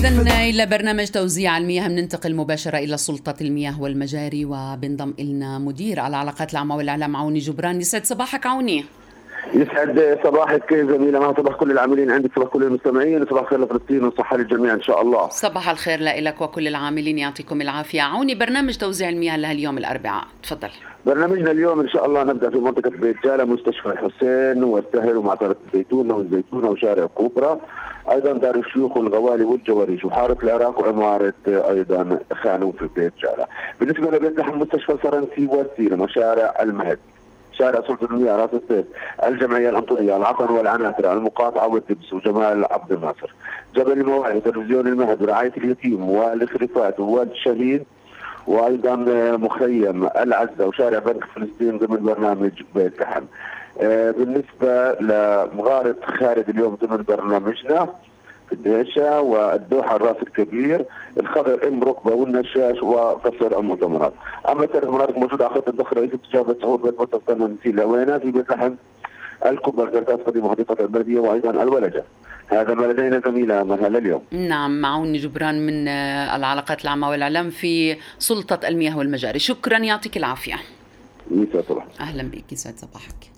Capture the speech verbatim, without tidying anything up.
إذن إلى برنامج توزيع المياه بننتقل مباشرة إلى سلطة المياه والمجاري، وبنضم إلنا مدير العلاقات العامة والإعلام عوني جبران. يسعد صباحك عوني. يسعد صباحك زميلة ما صباح كل العاملين عندك، صباح كل المستمعين، صباح خير لفلسطين وصحة للجميع إن شاء الله. صباح الخير لك وكل العاملين، يعطيكم العافية. عوني، برنامج توزيع المياه لهاليوم الأربعاء، تفضل. برنامجنا اليوم إن شاء الله نبدأ في منطقة بيت جالة، مستشفى الحسين والسهل ومعطرة الزيتونة والزيتونة وشارع كوبرا، أيضا دار الشيوخ والغوالي والجواريش وحارة العراق وعمارة أيضا خانون في بيت جالة. بالنسبة لبيت لحم مستشفى الفرنسي والسيرم وشارع المهد، شارع سلطة المياه راس السيف، الجمعية الأنطونية، العطن والعناصر، المقاطعة والدبس وجمال عبد الناصر، جبل المواعي، تلفزيون المهد ورعاية اليتيم والخريفات والشهيد، وايضا مخيم العزة وشارع بنك فلسطين ضمن برنامج بيت لحم. بالنسبة لمغارة خالد اليوم ضمن برنامجنا في الدهشة والدوحة الراس الكبير، الخضر ام ركبة والنشاش وقصر المؤتمرات. اما ثلاث مناطق موجودة على خط الضخ رئيس استجابة سعود بيت مستقبل المنسيل لوينات في بيت لحم، الكبر جرتاس قديم وحديقة البلدية وايضا الولجة. هذا ما لدينا زميلة منهل اليوم. نعم، معوني جبران من العلاقات العامة والإعلام في سلطة المياه والمجاري. شكرا، يعطيك العافية. يسعد صباحك. أهلا بك، يسعد صباحك.